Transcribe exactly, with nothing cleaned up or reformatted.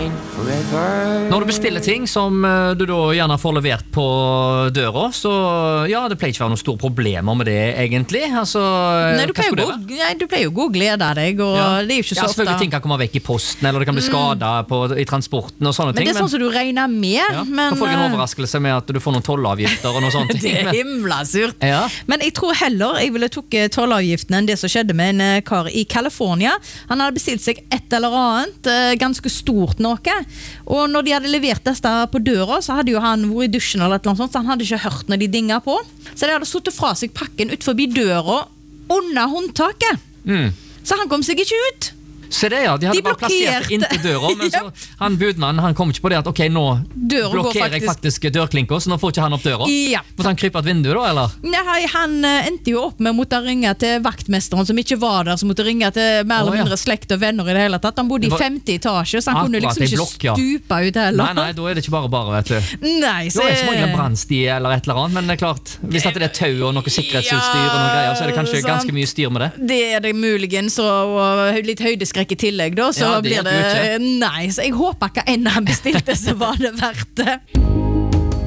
mine forever. Når du bestiller ting som eh, du da gjerne får levert på døra, så ja, det pleier ikke være noen store problemer med det egentlig. Altså, Nei, du hva pleier, skulle jo det være? gå, nei, du pleier jo gå og glede deg, og Ja. det er jo ikke Ja, så selvfølgelig ofte. ting kan komme vekk i posten, eller det kan bli skadet på, i transporten og sånne Men ting. det er sånn som du regner med. ja, Men, da får jeg en eh, overraskelse med at du får noen tollavgifter og noe sånt. det er Men- himla surt. Ja. Men jeg tror heller jeg ville tukket tollavgiften enn det som skjedde med en eh, kar i California. Han hadde bestilt seg et eller annet, eh, ganske stort noe. Og når de hadde levert dette på døra, så hadde jo han vært i dusjen eller et eller annet sånt, så han hadde ikke hørt når de dinga på. Så de hadde suttet fra seg pakken ut forbi døra under håndtaket. Mm. Så han kom seg ikke ut. Se det, ja. De hadde De bare plassert blokkerte. inntil døra, men så han budmannen, han kom ikke på det at ok, nå Døra går blokkerer jeg faktisk dørklinka, så nå får ikke han opp døra. Ja. Måtte han krype et vindu da, eller? Nei, han eh, endte jo opp med å måtte ringe til vaktmesteren som ikke var der, som måtte ringe til mer eller Å, ja. mindre slekt og venner i det hele tatt. Han bodde Det i var- femte etasje, så han kunne Akkurat, liksom i ikke blokk, ja. stupe ut heller. Nei, nei, da er det ikke bare bare, vet du. Nei, Da er det som regel en brannsti eller et eller annet, men det er klart, hvis at det er tau og noe sikkerhetsutstyr og noe greier, så er det kanskje sant. ganske mye styr med det. Det er det muligens, og, og litt høydeskrekk i tillegg da, så Ja, det blir hjelper det jo nei, så jeg håper ikke en han bestilte så var det verdt det.